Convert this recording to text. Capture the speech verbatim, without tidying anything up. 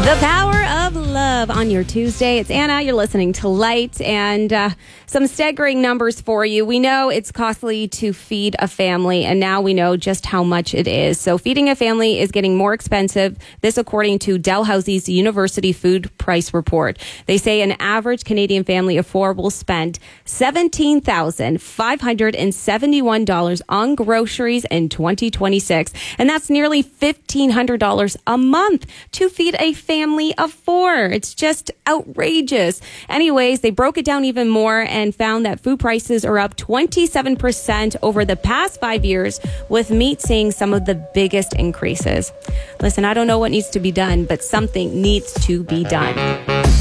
The power of love on your Tuesday. It's Anna. You're listening to Light, and uh, some staggering numbers for you. We know it's costly to feed a family, and now we know just how much it is. So feeding a family is getting more expensive. This according to Dalhousie's University Food Price Report. They say an average Canadian family of four will spend seventeen thousand five hundred seventy-one dollars on groceries in twenty twenty-six, and that's nearly fifteen hundred dollars a month to feed a family of four. It's just outrageous. Anyways, they broke it down even more and found that food prices are up twenty-seven percent over the past five years, with meat seeing some of the biggest increases. Listen, I don't know what needs to be done, but something needs to be done.